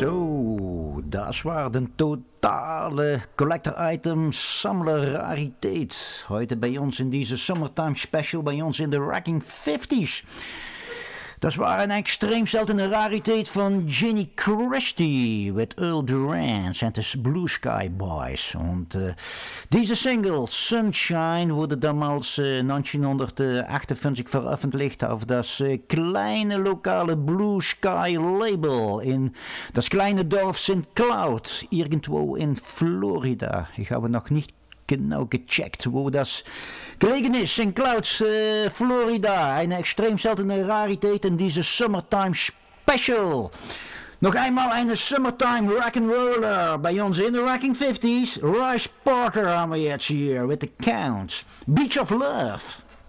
Zo, dat waren de totale collector items, sammler rariteit. Heute bij ons in deze summertime special, bij ons in de Rocking 50s. Dat was een extreem zeltene rariteit van Ginny Christie met Earl Duran en de Blue Sky Boys. En deze single, Sunshine, wurde damals 1958 veröffentlicht auf das kleine lokale Blue Sky Label in das kleine Dorf St. Cloud, irgendwo in Florida. Ich habe noch nicht genau gecheckt, wo das gelegen ist. St. Cloud, Florida. Eine extrem seltene Rarität in diese Summertime Special. Noch einmal eine Summertime Rock'n'Roller bei uns in the Rocking 50s. Rush Porter haben wir jetzt hier with the Counts. Beach of Love.